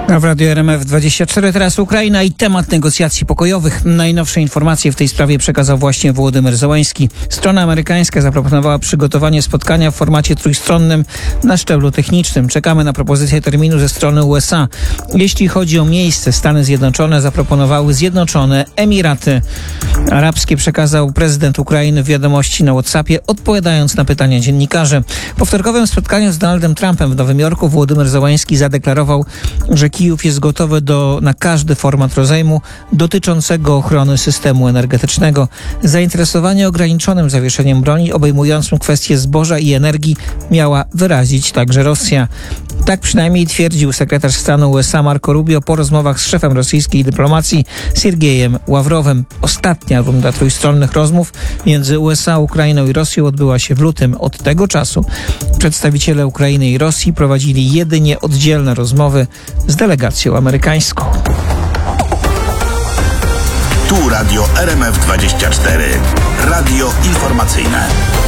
A w Radiu RMF24 teraz Ukraina i temat negocjacji pokojowych. Najnowsze informacje w tej sprawie przekazał właśnie Wołodymyr Zełański. Strona amerykańska zaproponowała przygotowanie spotkania w formacie trójstronnym na szczeblu technicznym. Czekamy na propozycję terminu ze strony USA. Jeśli chodzi o miejsce, Stany Zjednoczone zaproponowały Zjednoczone Emiraty Arabskie, przekazał prezydent Ukrainy w wiadomości na WhatsAppie, odpowiadając na pytania dziennikarzy. Po wtorkowym spotkaniu z Donaldem Trumpem w Nowym Jorku Wołodymyr Zełański zadeklarował, że Kijów jest gotowy na każdy format rozejmu dotyczącego ochrony systemu energetycznego. Zainteresowanie ograniczonym zawieszeniem broni obejmującym kwestie zboża i energii miała wyrazić także Rosja. Tak przynajmniej twierdził sekretarz stanu USA Marco Rubio po rozmowach z szefem rosyjskiej dyplomacji Siergiejem Ławrowem. Ostatnia runda trójstronnych rozmów między USA, Ukrainą i Rosją odbyła się w lutym. Od tego czasu przedstawiciele Ukrainy i Rosji prowadzili jedynie oddzielne rozmowy z delegacją amerykańską. Tu Radio RMF24. Radio informacyjne.